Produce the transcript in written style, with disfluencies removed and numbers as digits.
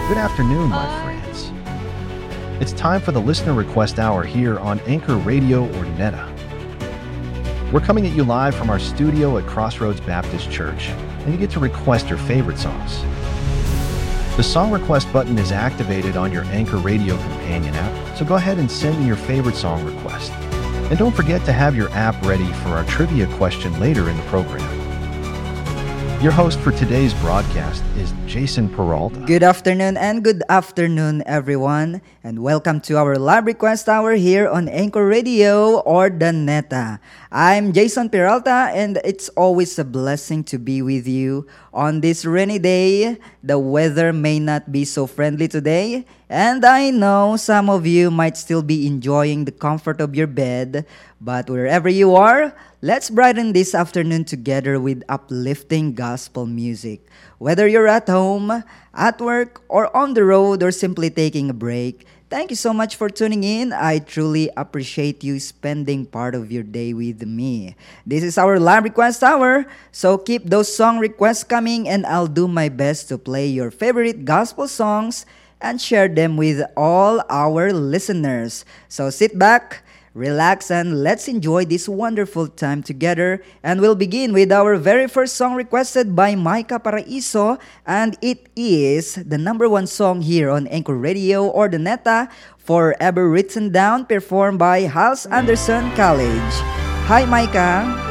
Good afternoon, my friends. It's time for the Listener Request Hour here on Anchor Radio or Netta. We're coming at you live from our studio at Crossroads Baptist Church, and you get to request your favorite songs. The song request button is activated on your Anchor Radio companion app, so go ahead and send me your favorite song request. And don't forget to have your app ready for our trivia question later in the program. Your host for today's broadcast is Jason Peralta. Good afternoon, everyone, and welcome to our live request hour here on Anchor Radio or the Neta. I'm Jason Peralta, and it's always a blessing to be with you on this rainy day. The weather may not be so friendly today, and I know some of you might still be enjoying the comfort of your bed, but wherever you are, let's brighten this afternoon together with uplifting gospel music. Whether you're at home, at work, or on the road, or simply taking a break, thank you so much for tuning in. I truly appreciate you spending part of your day with me. This is our live request hour, so keep those song requests coming and I'll do my best to play your favorite gospel songs and share them with all our listeners. So sit back, relax, and let's enjoy this wonderful time together. And we'll begin with our very first song requested by Micah Paraiso, and it is the number one song here on Anchor Radio or the Neta, Forever Written Down, performed by Hals Anderson College. Hi, Micah.